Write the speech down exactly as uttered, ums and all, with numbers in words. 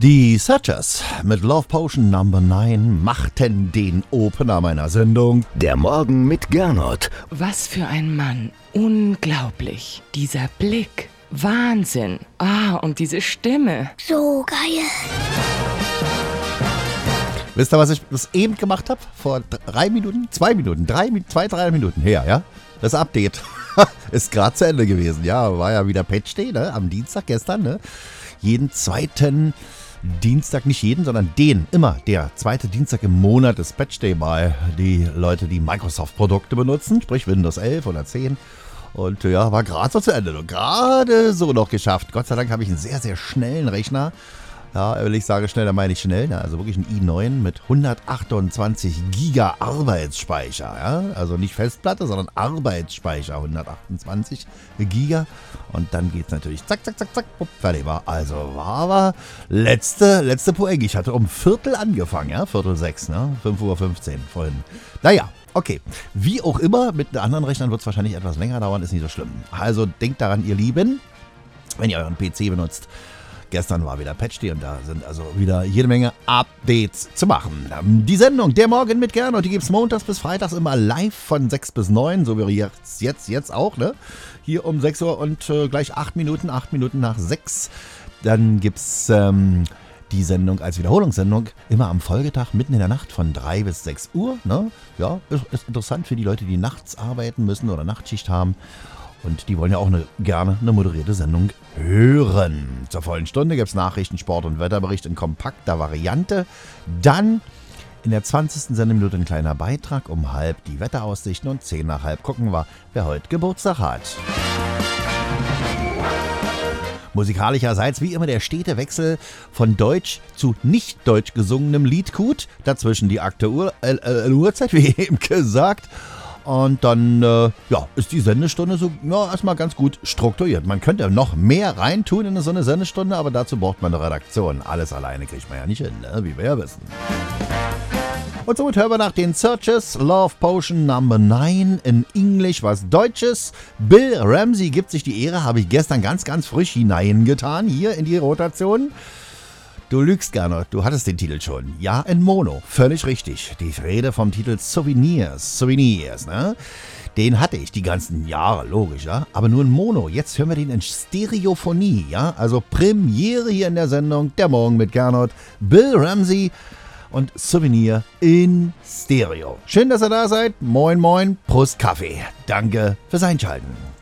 Die Searchers mit Love Potion Number neun machten den Opener meiner Sendung. Der Morgen mit Gernot. Was für ein Mann. Unglaublich. Dieser Blick. Wahnsinn. Ah, und diese Stimme. So geil. Wisst ihr, was ich das eben gemacht habe? Vor drei Minuten, zwei Minuten, drei, zwei, drei Minuten her, ja? Das Update ist gerade zu Ende gewesen. Ja, war ja wieder Patch Day, ne? Am Dienstag gestern, ne? Jeden zweiten Dienstag, nicht jeden, sondern den, immer der zweite Dienstag im Monat ist Patch Day bei die Leute, die Microsoft-Produkte benutzen, sprich Windows elf oder zehn. Und ja, war gerade so zu Ende. Gerade so noch geschafft. Gott sei Dank habe ich einen sehr, sehr schnellen Rechner. Ja, wenn ich sage schnell, dann meine ich schnell. Ne? Also wirklich ein i neun mit hundertachtundzwanzig Giga Arbeitsspeicher. Ja? Also nicht Festplatte, sondern Arbeitsspeicher. hundertachtundzwanzig Giga. Und dann geht es natürlich zack, zack, zack, zack, bupp, fertig war. Also war aber letzte, letzte Poeng. Ich hatte um Viertel angefangen, ja, Viertel sechs, ne? fünf Uhr fünfzehn vorhin. Naja, okay. Wie auch immer, mit anderen Rechnern wird es wahrscheinlich etwas länger dauern, ist nicht so schlimm. Also denkt daran, ihr Lieben, wenn ihr euren P C benutzt. Gestern war wieder Patch Day und da sind also wieder jede Menge Updates zu machen. Die Sendung Der Morgen mit Gernot, die gibt es montags bis freitags immer live von sechs bis neun, so wie jetzt, jetzt, jetzt auch, ne? Hier um sechs Uhr und äh, gleich acht Minuten, acht Minuten nach sechs. Dann gibt es ähm, die Sendung als Wiederholungssendung immer am Folgetag, mitten in der Nacht von drei bis sechs Uhr. Ne? Ja, ist, ist interessant für die Leute, die nachts arbeiten müssen oder Nachtschicht haben. Und die wollen ja auch eine, gerne eine moderierte Sendung hören. Zur vollen Stunde gibt es Nachrichten, Sport und Wetterbericht in kompakter Variante. Dann in der zwanzigsten Sendeminute ein kleiner Beitrag, um halb die Wetteraussichten und zehn nach halb gucken wir, wer heute Geburtstag hat. Musikalischerseits wie immer der stete Wechsel von Deutsch zu nicht deutsch gesungenem Liedgut. Dazwischen die aktuelle äh, äh, Uhrzeit, wie eben gesagt. Und dann äh, ja, ist die Sendestunde so ja, erstmal ganz gut strukturiert. Man könnte noch mehr reintun in so eine Sendestunde, aber dazu braucht man eine Redaktion. Alles alleine kriegt man ja nicht hin, ne? Wie wir ja wissen. Und somit hören wir nach den Searches Love Potion Number neun in Englisch was Deutsches. Bill Ramsey gibt sich die Ehre, habe ich gestern ganz, ganz frisch hineingetan hier in die Rotation. Du lügst, Gernot, du hattest den Titel schon. Ja, in Mono, völlig richtig. Ich rede vom Titel Souvenirs, Souvenirs, ne? Den hatte ich die ganzen Jahre, logisch, ja? Aber nur in Mono. Jetzt hören wir den in Stereophonie, ja? Also Premiere hier in der Sendung, Der Morgen mit Gernot, Bill Ramsey und Souvenir in Stereo. Schön, dass ihr da seid. Moin, moin, Prost Kaffee. Danke fürs Einschalten.